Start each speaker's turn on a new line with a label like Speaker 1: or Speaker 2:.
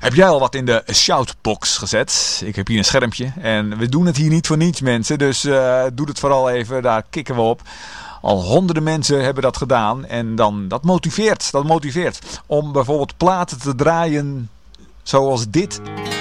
Speaker 1: Heb jij al wat in de shoutbox gezet? Ik heb hier een schermpje en we doen het hier niet voor niets, mensen. Dus doe het vooral even, daar kikken we op. Al honderden mensen hebben dat gedaan en dan, dat motiveert om bijvoorbeeld platen te draaien zoals dit.